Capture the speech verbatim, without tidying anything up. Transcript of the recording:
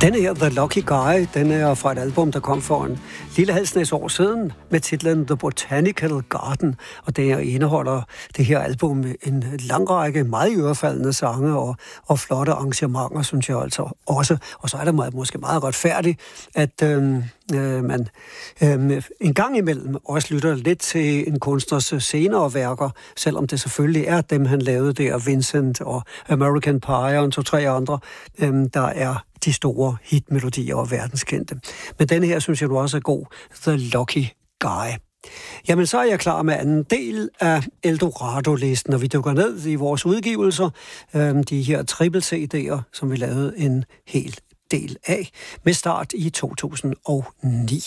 Denne her, The Lucky Guy, den er fra et album, der kom for en lille halvsnæs år siden, med titlen The Botanical Garden, og det indeholder det her album en lang række meget iørefaldende sange og, og flotte arrangementer, synes jeg altså også. Og så er det måske meget retfærdigt, at øh, øh, man øh, en gang imellem også lytter lidt til en kunstners senere værker, selvom det selvfølgelig er dem, han lavede der, Vincent og American Pie og en to-tre andre, øh, der er de store hitmelodier og verdenskendte. Men denne her, synes jeg du også er god, The Lucky Guy. Jamen, så er jeg klar med anden del af Eldorado-listen, og vi dykker ned i vores udgivelser, øh, de her triple-C D'er, som vi lavede en hel del af, med start i to tusind og ni.